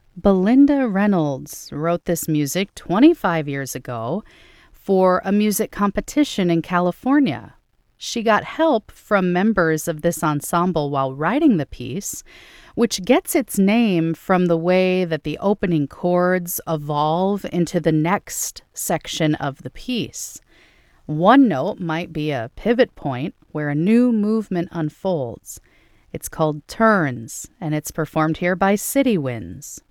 Belinda Reynolds wrote this music 25 years ago for a music competition in California. She got help from members of this ensemble while writing the piece, which gets its name from the way that the opening chords evolve into the next section of the piece. One note might be a pivot point where a new movement unfolds. It's called turns, and it's performed here by City Winds.